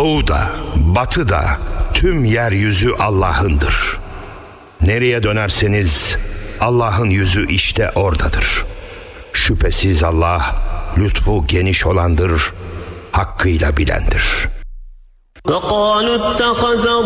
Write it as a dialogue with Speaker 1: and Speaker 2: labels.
Speaker 1: Doğuda, batıda tüm yeryüzü Allah'ındır. Nereye dönerseniz Allah'ın yüzü işte oradadır. Şüphesiz Allah lütfu geniş olandır, hakkıyla bilendir.